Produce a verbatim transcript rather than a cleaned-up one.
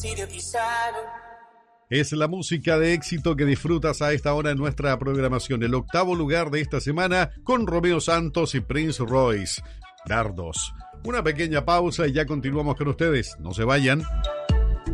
Es la música de éxito que disfrutas a esta hora en nuestra programación. El octavo lugar de esta semana con Romeo Santos y Prince Royce. Dardos. Una pequeña pausa y ya continuamos con ustedes. No se vayan.